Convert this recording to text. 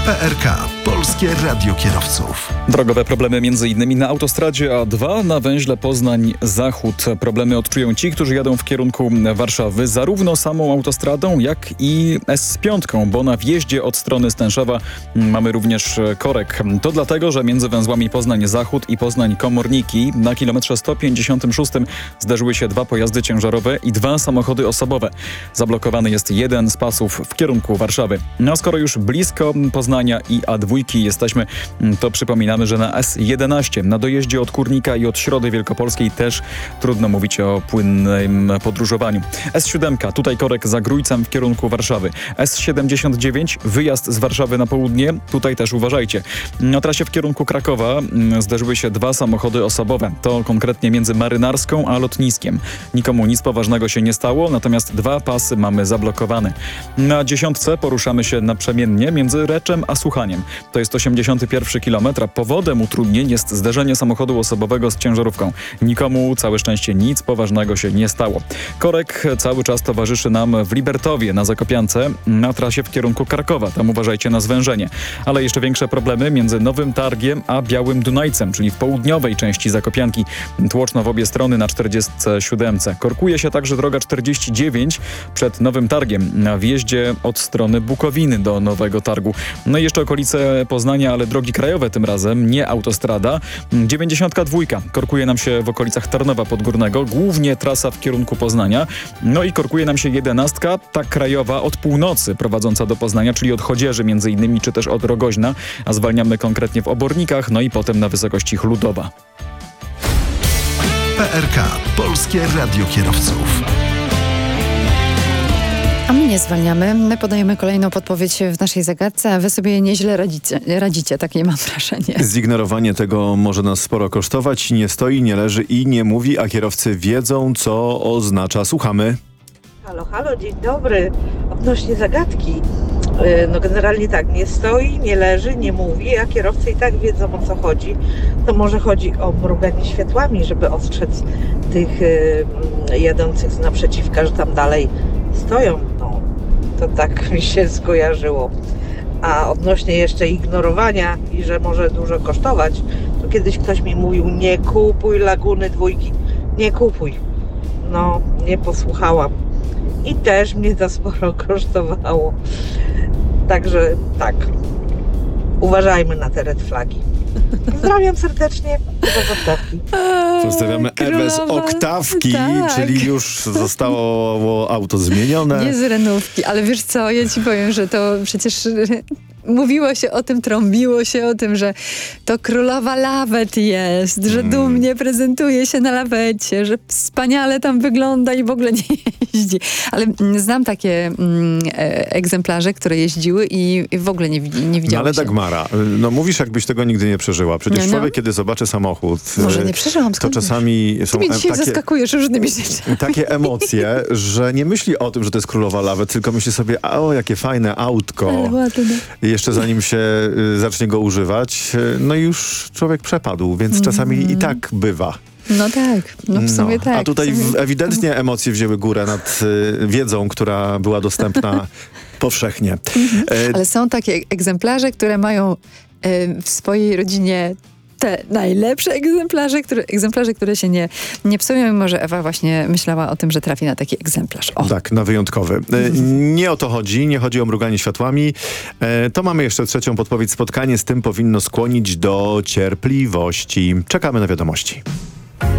PRK. Polskie Radio Kierowców. Drogowe problemy m.in. na autostradzie A2 na węźle Poznań-Zachód. Problemy odczują ci, którzy jadą w kierunku Warszawy zarówno samą autostradą, jak i S5, bo na wjeździe od strony Stęszewa mamy również korek. To dlatego, że między węzłami Poznań-Zachód i Poznań-Komorniki na kilometrze 156 zderzyły się dwa pojazdy ciężarowe i dwa samochody osobowe. Zablokowany jest jeden z pasów w kierunku Warszawy. A skoro już blisko Poznania i A2 jesteśmy, to przypominamy, że na S11 na dojeździe od Kurnika i od Środy Wielkopolskiej też trudno mówić o płynnym podróżowaniu. S7, tutaj korek za Grójcem w kierunku Warszawy. S79, wyjazd z Warszawy na południe, tutaj też uważajcie. Na trasie w kierunku Krakowa zderzyły się dwa samochody osobowe. To konkretnie między Marynarską a Lotniskiem. Nikomu nic poważnego się nie stało, natomiast dwa pasy mamy zablokowane. Na 10 poruszamy się naprzemiennie między Reczem a Suchaniem. To jest 81 km. Powodem utrudnień jest zderzenie samochodu osobowego z ciężarówką. Nikomu, całe szczęście, nic poważnego się nie stało. Korek cały czas towarzyszy nam w Libertowie na Zakopiance na trasie w kierunku Krakowa. Tam uważajcie na zwężenie. Ale jeszcze większe problemy między Nowym Targiem a Białym Dunajcem, czyli w południowej części Zakopianki. Tłoczno w obie strony na 47. Korkuje się także droga 49 przed Nowym Targiem na wjeździe od strony Bukowiny do Nowego Targu. No i jeszcze okolice Poznania, ale drogi krajowe tym razem, nie autostrada. 92 korkuje nam się w okolicach Tarnowa Podgórnego, głównie trasa w kierunku Poznania. No i korkuje nam się 11, ta krajowa od północy prowadząca do Poznania, czyli od Chodzieży między innymi, czy też od Rogoźna, a zwalniamy konkretnie w Obornikach, no i potem na wysokości Chludowa. PRK. Polskie Radio Kierowców. A my nie zwalniamy. My podajemy kolejną podpowiedź w naszej zagadce, a wy sobie nieźle radzicie, takie mam wrażenie. Zignorowanie tego może nas sporo kosztować. Nie stoi, nie leży i nie mówi, a kierowcy wiedzą, co oznacza. Słuchamy. Halo, dzień dobry. Odnośnie zagadki. No generalnie tak, nie stoi, nie leży, nie mówi, a kierowcy i tak wiedzą, o co chodzi. To może chodzi o mruganie światłami, żeby ostrzec tych jadących naprzeciwka, że tam dalej stoją. No, to tak mi się skojarzyło. A odnośnie jeszcze ignorowania i że może dużo kosztować, to kiedyś ktoś mi mówił: nie kupuj Laguny 2, nie kupuj. No, nie posłuchałam. I też mnie to sporo kosztowało. Także tak, uważajmy na te red flagi. Pozdrawiam serdecznie, do Oktawki. Pozdrawiamy Ewę z Oktawki, tak. Czyli już zostało auto zmienione. Nie z Renówki, ale wiesz co, ja ci powiem, że to przecież mówiło się o tym, trąbiło się o tym, że to królowa lawet jest, że dumnie prezentuje się na lawecie, że wspaniale tam wygląda i w ogóle nie jeździ. Ale znam takie egzemplarze, które jeździły i w ogóle nie widziały No ale się. Dagmara, no mówisz, jakbyś tego nigdy nie przeżyła. Przecież człowiek, kiedy zobaczy samochód, może nie przeżyłam, to czasami są Ty mnie dzisiaj zaskakujesz różnymi rzeczami. takie emocje, że nie myśli o tym, że to jest królowa lawet, tylko myśli sobie: o, jakie fajne autko. Ale ładne. Jeszcze zanim się zacznie go używać, no już człowiek przepadł, więc czasami i tak bywa. No tak, no w sumie tak. A tutaj ewidentnie emocje wzięły górę nad wiedzą, która była dostępna powszechnie. Ale są takie egzemplarze, które mają w swojej rodzinie te najlepsze egzemplarze, które się nie psują, i może Ewa właśnie myślała o tym, że trafi na taki egzemplarz. O. Tak, na wyjątkowy. Nie o to chodzi, nie chodzi o mruganie światłami. To mamy jeszcze trzecią podpowiedź. Spotkanie z tym powinno skłonić do cierpliwości. Czekamy na wiadomości.